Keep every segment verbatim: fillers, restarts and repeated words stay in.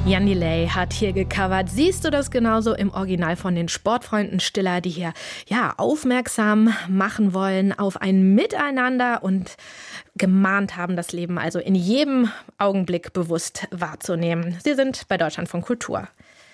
Jan Delay hat hier gecovert. Siehst du das genauso im Original von den Sportfreunden Stiller, die hier ja aufmerksam machen wollen auf ein Miteinander und gemahnt haben, das Leben also in jedem Augenblick bewusst wahrzunehmen. Sie sind bei Deutschlandfunk Kultur.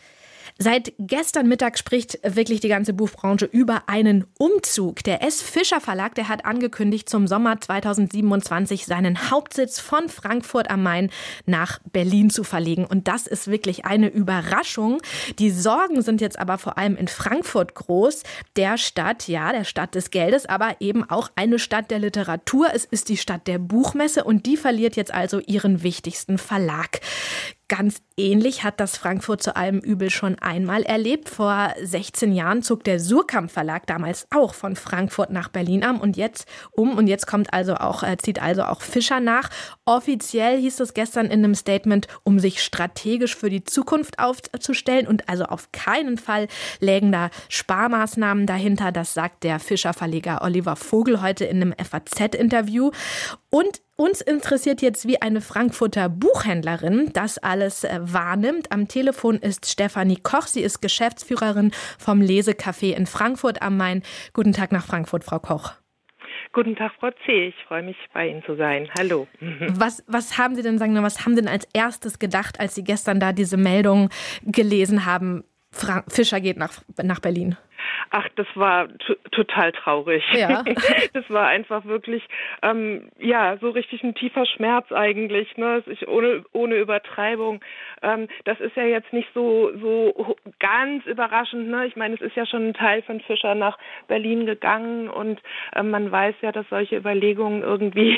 Seit gestern Mittag spricht wirklich die ganze Buchbranche über einen Umzug. Der S. Fischer Verlag, der hat angekündigt, zum Sommer zweitausendsiebenundzwanzig seinen Hauptsitz von Frankfurt am Main nach Berlin zu verlegen. Und das ist wirklich eine Überraschung. Die Sorgen sind jetzt aber vor allem in Frankfurt groß. Der Stadt, ja, der Stadt des Geldes, aber eben auch eine Stadt der Literatur. Es ist die Stadt der Buchmesse und die verliert jetzt also ihren wichtigsten Verlag. Ganz ähnlich hat das Frankfurt zu allem Übel schon einmal erlebt. Vor sechzehn Jahren zog der Suhrkamp Verlag damals auch von Frankfurt nach Berlin um und jetzt um und jetzt kommt also auch äh, zieht also auch Fischer nach. Offiziell hieß es gestern in einem Statement, um sich strategisch für die Zukunft aufzustellen und also auf keinen Fall lägen da Sparmaßnahmen dahinter. Das sagt der Fischer-Verleger Oliver Vogel heute in einem F A Z-Interview. Und uns interessiert jetzt, wie eine Frankfurter Buchhändlerin das alles äh, wahrnimmt. Am Telefon ist Stefanie Koch. Sie ist Geschäftsführerin vom Lesecafé in Frankfurt am Main. Guten Tag nach Frankfurt, Frau Koch. Guten Tag, Frau C. Ich freue mich, bei Ihnen zu sein. Hallo. Was, was haben Sie denn, sagen wir, was haben Sie denn als erstes gedacht, als Sie gestern da diese Meldung gelesen haben, Fra- Fischer geht nach, nach Berlin? Ach, das war t- total traurig. Ja. Das war einfach wirklich, ähm, ja, so richtig ein tiefer Schmerz eigentlich, ne? Ich, ohne, ohne Übertreibung. Ähm, das ist ja jetzt nicht so, so ganz überraschend, ne? Ich meine, es ist ja schon ein Teil von Fischer nach Berlin gegangen und ähm, man weiß ja, dass solche Überlegungen irgendwie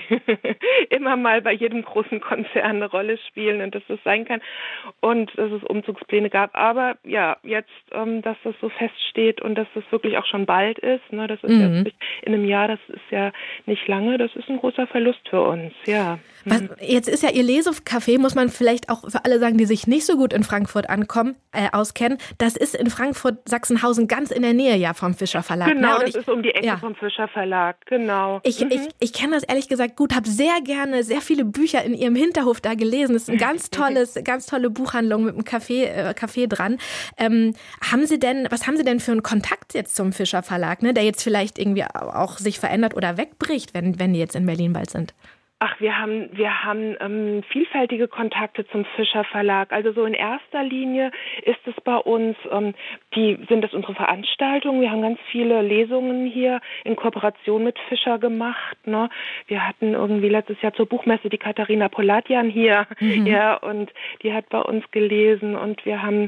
immer mal bei jedem großen Konzern eine Rolle spielen und dass das sein kann und dass es Umzugspläne gab. Aber ja, jetzt, ähm, dass das so feststeht und dass das wirklich auch schon bald ist, ne, das ist mhm. ja wirklich in einem Jahr, das ist ja nicht lange, das ist ein großer Verlust für uns, ja. Was, jetzt ist ja Ihr Lesecafé, muss man vielleicht auch für alle sagen, die sich nicht so gut in Frankfurt ankommen, äh, auskennen, das ist in Frankfurt-Sachsenhausen ganz in der Nähe ja vom Fischer Verlag. Genau, ne? das ich, ist um die Ecke ja. vom Fischer Verlag, genau. Ich, mhm. ich, ich kenne das ehrlich gesagt gut, habe sehr gerne sehr viele Bücher in Ihrem Hinterhof da gelesen. Es ist ein ganz tolles, ganz tolle Buchhandlung mit einem Café, äh, Café dran. Ähm, haben Sie denn, was haben Sie denn für einen Kontakt jetzt zum Fischer Verlag, ne, der jetzt vielleicht irgendwie auch sich verändert oder wegbricht, wenn, wenn die jetzt in Berlin bald sind? Ach, wir haben wir haben ähm, vielfältige Kontakte zum Fischer Verlag. Also so in erster Linie ist es bei uns, ähm, die sind das unsere Veranstaltungen. Wir haben ganz viele Lesungen hier in Kooperation mit Fischer gemacht. Ne? Wir hatten irgendwie letztes Jahr zur Buchmesse die Katharina Polatjan hier, mhm. ja, und die hat bei uns gelesen. Und wir haben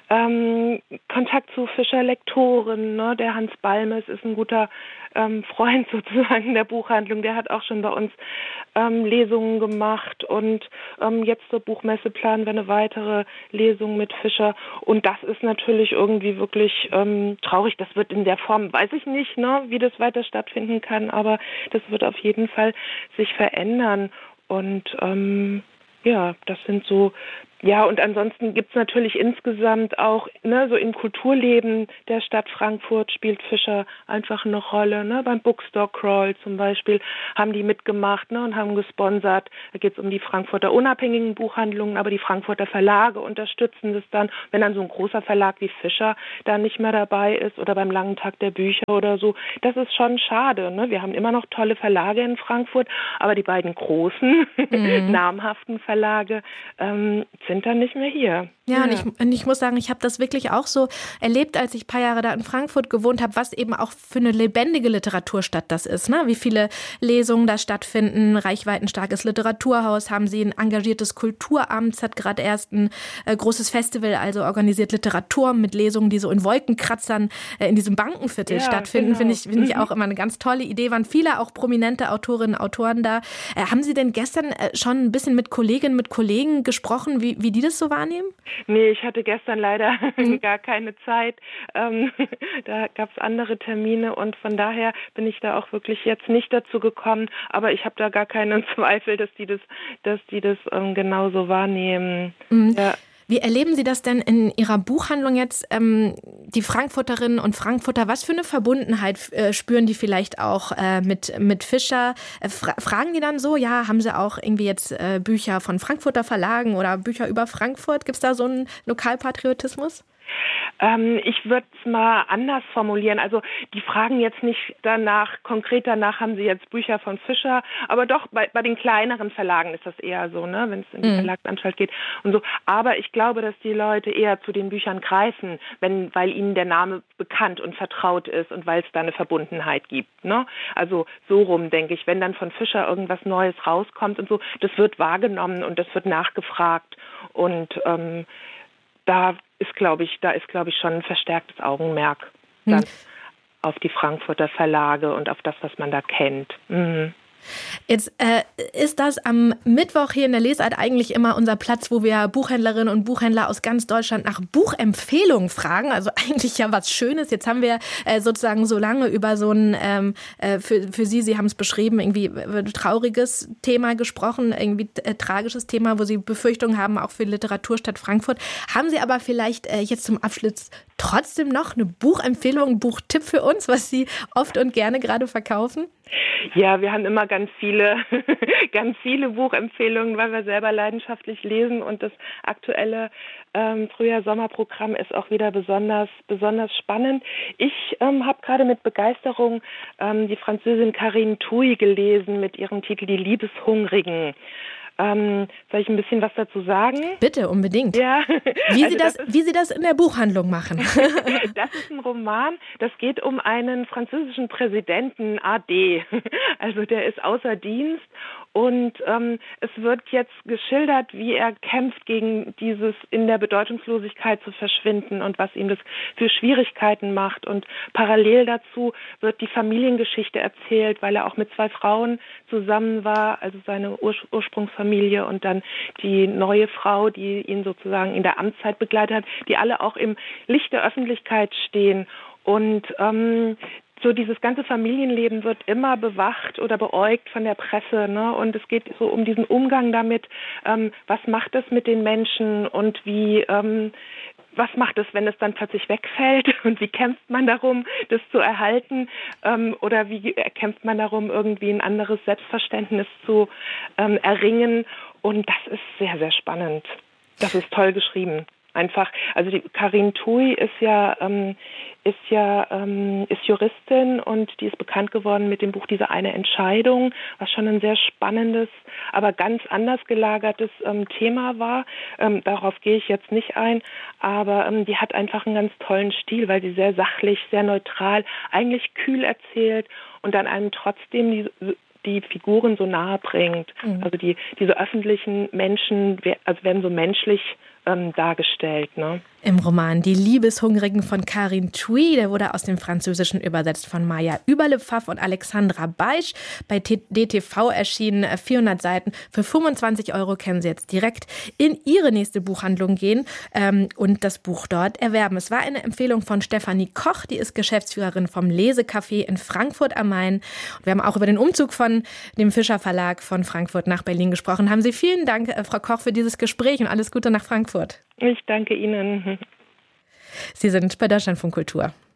ähm, Kontakt zu Fischer Lektoren. Ne? Der Hans Balmes ist ein guter ähm, Freund sozusagen der Buchhandlung. Der hat auch schon bei uns Ähm, Lesungen gemacht und ähm, jetzt zur Buchmesse planen wir eine weitere Lesung mit Fischer und das ist natürlich irgendwie wirklich ähm, traurig. Das wird in der Form, weiß ich nicht, ne, wie das weiter stattfinden kann, aber das wird auf jeden Fall sich verändern und ähm, ja, das sind so. Ja, und ansonsten gibt's natürlich insgesamt auch, ne, so im Kulturleben der Stadt Frankfurt spielt Fischer einfach eine Rolle, ne, beim Bookstore Crawl zum Beispiel haben die mitgemacht, ne, und haben gesponsert. Da geht's um die Frankfurter unabhängigen Buchhandlungen, aber die Frankfurter Verlage unterstützen das dann, wenn dann so ein großer Verlag wie Fischer da nicht mehr dabei ist oder beim langen Tag der Bücher oder so. Das ist schon schade, ne. Wir haben immer noch tolle Verlage in Frankfurt, aber die beiden großen, mhm. namhaften Verlage, ähm, sind dann nicht mehr hier. Ja, ja. Und, ich, und ich muss sagen, ich habe das wirklich auch so erlebt, als ich ein paar Jahre da in Frankfurt gewohnt habe, was eben auch für eine lebendige Literaturstadt das ist. Ne? Wie viele Lesungen da stattfinden, reichweitenstarkes Literaturhaus, haben sie ein engagiertes Kulturamt, hat gerade erst ein äh, großes Festival, also organisiert Literatur mit Lesungen, die so in Wolkenkratzern äh, in diesem Bankenviertel ja, stattfinden. Genau. Finde ich, find ich auch immer eine ganz tolle Idee. Waren viele auch prominente Autorinnen und Autoren da. Äh, haben Sie denn gestern äh, schon ein bisschen mit Kolleginnen, mit Kollegen gesprochen, wie, wie die das so wahrnehmen? Nee, ich hatte gestern leider mhm. gar keine Zeit. Ähm, da gab es andere Termine und von daher bin ich da auch wirklich jetzt nicht dazu gekommen. Aber ich habe da gar keinen Zweifel, dass die das, dass die das ähm, genauso wahrnehmen. Mhm. Ja. Wie erleben Sie das denn in Ihrer Buchhandlung jetzt, ähm, die Frankfurterinnen und Frankfurter? Was für eine Verbundenheit äh, spüren die vielleicht auch äh, mit, mit Fischer? Äh, fra- fragen die dann so, ja, haben Sie auch irgendwie jetzt äh, Bücher von Frankfurter Verlagen oder Bücher über Frankfurt? Gibt es da so einen Lokalpatriotismus? Ähm, ich würde es mal anders formulieren. Also die fragen jetzt nicht danach, konkret danach, haben sie jetzt Bücher von Fischer, aber doch bei, bei den kleineren Verlagen ist das eher so, ne, wenn es in die mhm. Verlagsanstalt geht und so. Aber ich glaube, dass die Leute eher zu den Büchern greifen, wenn, weil ihnen der Name bekannt und vertraut ist und weil es da eine Verbundenheit gibt, ne? Also so rum, denke ich, wenn dann von Fischer irgendwas Neues rauskommt und so, das wird wahrgenommen und das wird nachgefragt und ähm, da ist, glaube ich, da ist, glaube ich, schon ein verstärktes Augenmerk dann hm. auf die Frankfurter Verlage und auf das, was man da kennt. Mhm. Jetzt äh, ist das am Mittwoch hier in der Lesart eigentlich immer unser Platz, wo wir Buchhändlerinnen und Buchhändler aus ganz Deutschland nach Buchempfehlungen fragen. Also eigentlich ja was Schönes. Jetzt haben wir äh, sozusagen so lange über so ein, ähm, äh, für, für Sie, Sie haben es beschrieben, irgendwie äh, trauriges Thema gesprochen, irgendwie äh, tragisches Thema, wo Sie Befürchtungen haben, auch für Literaturstadt Frankfurt. Haben Sie aber vielleicht äh, jetzt zum Abschluss trotzdem noch eine Buchempfehlung, einen Buchtipp für uns, was Sie oft und gerne gerade verkaufen? Ja, wir haben immer ganz viele, ganz viele Buchempfehlungen, weil wir selber leidenschaftlich lesen und das aktuelle ähm, Frühjahr-Sommerprogramm ist auch wieder besonders, besonders spannend. Ich ähm, habe gerade mit Begeisterung ähm, die Französin Carine Thuy gelesen mit ihrem Titel Die Liebeshungrigen. Ähm, soll ich ein bisschen was dazu sagen? Bitte, unbedingt. Ja. Wie, also Sie das, das ist, wie Sie das in der Buchhandlung machen. Das ist ein Roman, das geht um einen französischen Präsidenten, A D. Also der ist außer Dienst und ähm, es wird jetzt geschildert, wie er kämpft gegen dieses in der Bedeutungslosigkeit zu verschwinden und was ihm das für Schwierigkeiten macht. Und parallel dazu wird die Familiengeschichte erzählt, weil er auch mit zwei Frauen zusammen war, also seine Ur- Ursprungsfamilie und dann die neue Frau, die ihn sozusagen in der Amtszeit begleitet hat, die alle auch im Licht der Öffentlichkeit stehen. Und ähm, so dieses ganze Familienleben wird immer bewacht oder beäugt von der Presse, ne? Und es geht so um diesen Umgang damit, ähm, was macht es mit den Menschen und wie, ähm, was macht es, wenn es dann plötzlich wegfällt und wie kämpft man darum, das zu erhalten, ähm, oder wie kämpft man darum, irgendwie ein anderes Selbstverständnis zu ähm, erringen. Und das ist sehr, sehr spannend. Das ist toll geschrieben. Einfach, also die Carine Thuy ist ja ähm, ist ja ähm, ist Juristin und die ist bekannt geworden mit dem Buch Diese eine Entscheidung, was schon ein sehr spannendes, aber ganz anders gelagertes ähm, Thema war. Ähm, darauf gehe ich jetzt nicht ein, aber ähm, die hat einfach einen ganz tollen Stil, weil sie sehr sachlich, sehr neutral, eigentlich kühl erzählt und dann einem trotzdem die die Figuren so nahe bringt. Mhm. Also die diese öffentlichen Menschen, also werden so menschlich ähm, dargestellt, ne? Im Roman Die Liebeshungrigen von Carine Thuy, der wurde aus dem Französischen übersetzt von Maja Überle-Pfaff und Alexandra Beisch, bei D T V erschienen, vierhundert Seiten. Für fünfundzwanzig Euro können Sie jetzt direkt in Ihre nächste Buchhandlung gehen ähm, und das Buch dort erwerben. Es war eine Empfehlung von Stefanie Koch, die ist Geschäftsführerin vom Lesecafé in Frankfurt am Main. Und wir haben auch über den Umzug von dem Fischer Verlag von Frankfurt nach Berlin gesprochen. Haben Sie vielen Dank, Frau Koch, für dieses Gespräch und alles Gute nach Frankfurt. Ich danke Ihnen. Sie sind bei Deutschlandfunk Kultur.